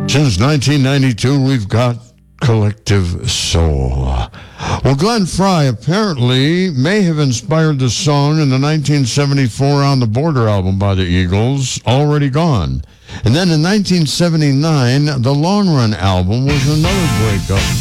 Since 1992, we've got Collective Soul. Well, Glenn Frey apparently may have inspired the song in the 1974 On the Border album by the Eagles, Already Gone. And then in 1979, the Long Run album was another breakup